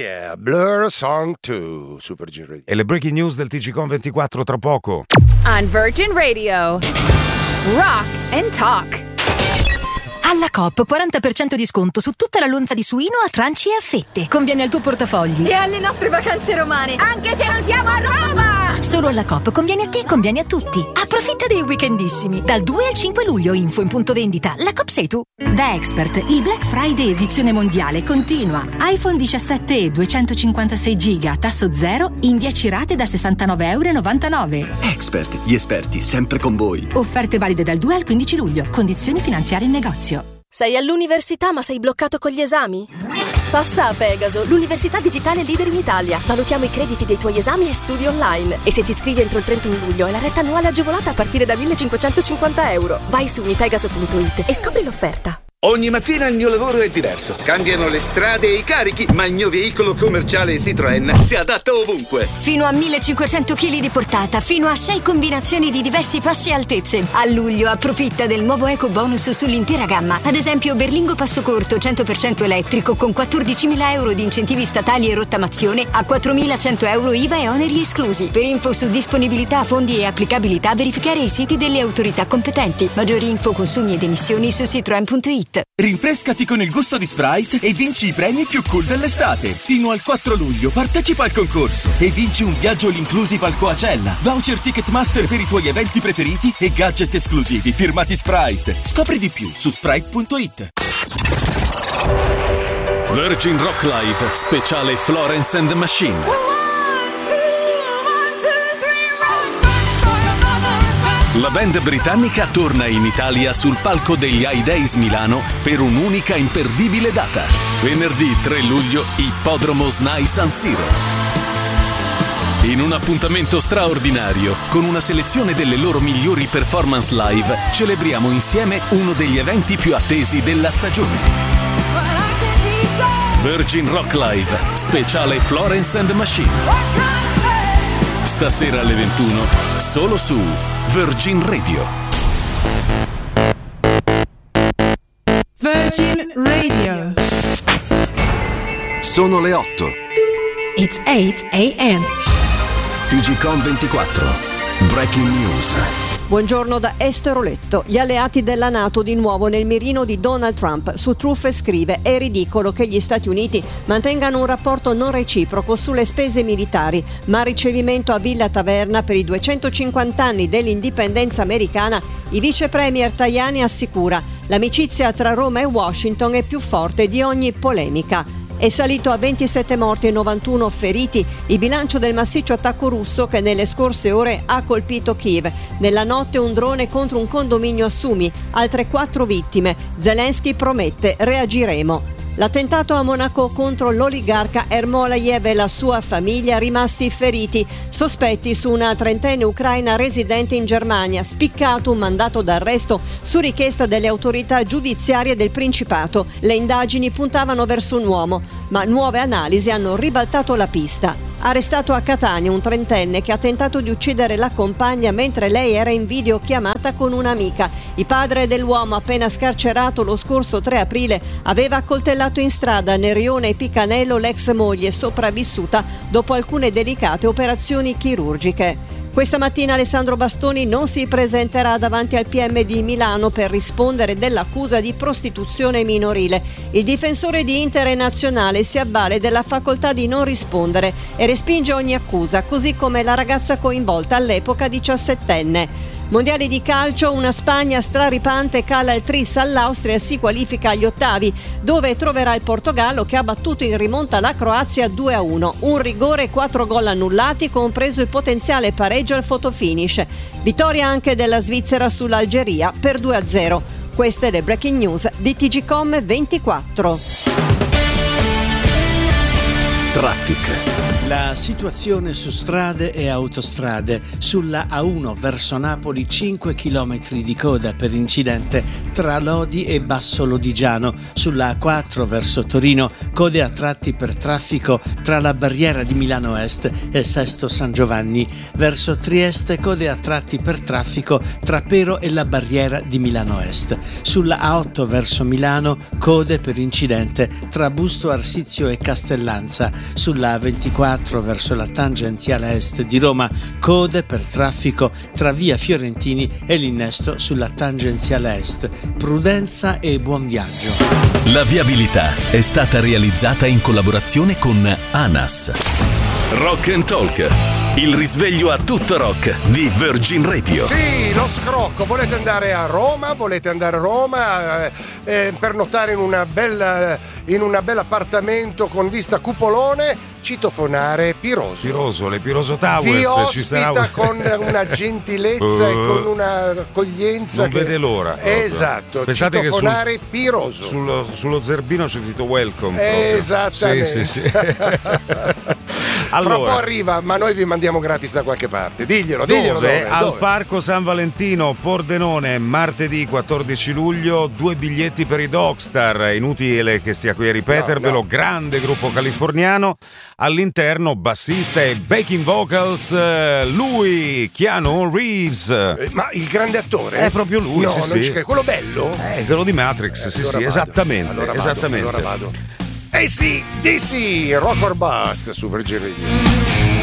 yeah, Blur Song 2, Super G Radio. E le breaking news del TGCon24 tra poco. On Virgin Radio, Rock and Talk. Alla Coop 40% di sconto su tutta la lonza di suino a tranci e a fette. Conviene al tuo portafogli e alle nostre vacanze romane, anche se non siamo a Roma. Solo alla Coop conviene a te, conviene a tutti. Approfitta dei weekendissimi dal 2 al 5 luglio. Info in punto vendita. La Coop sei tu. Da Expert, il Black Friday edizione mondiale continua. iPhone 17 e 256 giga a tasso zero in 10 rate da €69,99. Expert, gli esperti sempre con voi. Offerte valide dal 2 al 15 luglio. Condizioni finanziarie in negozio. Sei all'università ma sei bloccato con gli esami? Passa a Pegaso, l'università digitale leader in Italia. Valutiamo i crediti dei tuoi esami e studi online. E se ti iscrivi entro il 31 luglio hai la retta annuale agevolata a partire da €1.550. Vai su unipegaso.it e scopri l'offerta. Ogni mattina il mio lavoro è diverso. Cambiano le strade e i carichi, ma il mio veicolo commerciale Citroën si adatta ovunque. Fino a 1500 kg di portata, fino a 6 combinazioni di diversi passi e altezze. A luglio approfitta del nuovo eco bonus sull'intera gamma. Ad esempio Berlingo passo corto 100% elettrico con €14.000 di incentivi statali e rottamazione a €4.100 IVA e oneri esclusi. Per info su disponibilità, fondi e applicabilità verificare i siti delle autorità competenti. Maggiori info, consumi ed emissioni su citroen.it. Rinfrescati con il gusto di Sprite e vinci i premi più cool dell'estate. Fino al 4 luglio partecipa al concorso e vinci un viaggio all inclusive al Coachella, voucher Ticketmaster per i tuoi eventi preferiti e gadget esclusivi firmati Sprite. Scopri di più su Sprite.it. Virgin Rock Live speciale Florence and the Machine. La band britannica torna in Italia sul palco degli High Days Milano per un'unica imperdibile data. Venerdì 3 luglio, Ippodromo SNAI San Siro. In un appuntamento straordinario, con una selezione delle loro migliori performance live, celebriamo insieme uno degli eventi più attesi della stagione. Virgin Rock Live, speciale Florence and the Machine. Stasera alle 21, solo su Virgin Radio. Virgin Radio. Sono le 8. It's 8 a.m. TGCon24. Breaking news. Buongiorno da Esteroletto. Gli alleati della NATO di nuovo nel mirino di Donald Trump. Su Truffe scrive: è ridicolo che gli Stati Uniti mantengano un rapporto non reciproco sulle spese militari, ma a ricevimento a Villa Taverna per i 250 anni dell'indipendenza americana, il vice premier Tajani assicura: l'amicizia tra Roma e Washington è più forte di ogni polemica. È salito a 27 morti e 91 feriti il bilancio del massiccio attacco russo che nelle scorse ore ha colpito Kiev. Nella notte un drone contro un condominio a Sumi, altre 4 vittime. Zelensky promette: reagiremo. L'attentato a Monaco contro l'oligarca Ermolayev e la sua famiglia, rimasti feriti. Sospetti su una trentenne ucraina residente in Germania, spiccato un mandato d'arresto su richiesta delle autorità giudiziarie del Principato. Le indagini puntavano verso un uomo, ma nuove analisi hanno ribaltato la pista. Arrestato a Catania un trentenne che ha tentato di uccidere la compagna mentre lei era in videochiamata con un'amica. Il padre dell'uomo, appena scarcerato lo scorso 3 aprile, aveva accoltellato in strada nel rione Picanello l'ex moglie sopravvissuta dopo alcune delicate operazioni chirurgiche. Questa mattina Alessandro Bastoni non si presenterà davanti al PM di Milano per rispondere dell'accusa di prostituzione minorile. Il difensore di Inter e Nazionale si avvale della facoltà di non rispondere e respinge ogni accusa, così come la ragazza coinvolta, all'epoca 17enne. Mondiali di calcio, una Spagna straripante cala il tris all'Austria e si qualifica agli ottavi, dove troverà il Portogallo che ha battuto in rimonta la Croazia 2-1. Un rigore e 4 gol annullati, compreso il potenziale pareggio al fotofinish. Vittoria anche della Svizzera sull'Algeria per 2-0. Queste le breaking news di TGCom 24. Traffic. La situazione su strade e autostrade. Sulla A1 verso Napoli 5 km di coda per incidente tra Lodi e Basso Lodigiano. Sulla A4 verso Torino code a tratti per traffico tra la barriera di Milano Est e Sesto San Giovanni. Verso Trieste code a tratti per traffico tra Pero e la barriera di Milano Est. Sulla A8 verso Milano code per incidente tra Busto Arsizio e Castellanza. Sulla A24 verso la tangenziale est di Roma code per traffico tra via Fiorentini e l'innesto sulla tangenziale est. Prudenza e buon viaggio. La viabilità è stata realizzata in collaborazione con ANAS. Rock and Talk, il risveglio a tutto rock di Virgin Radio. Sì, lo scrocco. Volete andare a Roma? Per notare in un bel appartamento con vista cupolone? Citofonare Piroso. Le Piroso Towers. Vi ci sarà ospita con una gentilezza e con una accoglienza. Non vede l'ora. Esatto. Pensate Citofonare Piroso. Sullo zerbino c'è scritto welcome. Esattamente. Sì. Fra un po' arriva, ma noi vi mandiamo gratis da qualche parte. Diglielo dove? Al Parco San Valentino, Pordenone, martedì 14 luglio, 2 biglietti per i Dogstar. Inutile che stia qui a ripetervelo. No. Grande gruppo californiano. All'interno bassista e backing vocals, lui, Keanu Reeves. Ma il grande attore? È proprio lui, no, sì. C'è quello bello? Quello di Matrix, sì, allora vado. Esattamente. Allora vado. DC, Rock or Bust su Virgin Radio.